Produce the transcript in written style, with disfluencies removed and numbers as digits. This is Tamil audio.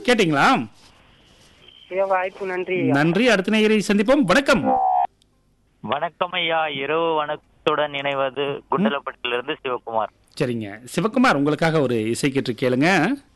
கேட்டீங்களா? வாய்ப்பு நன்றி ஐயா. நன்றி. அடுத்த நேயரை சந்திப்போம். வணக்கம். வணக்கம் ஐயா. இரவு வணக்கத்துடன் இணைவது குண்டலப்பட்டிலிருந்து சிவகுமார். சரிங்க சிவகுமார், உங்களுக்காக ஒரு இசை கீற்று கேளுங்க.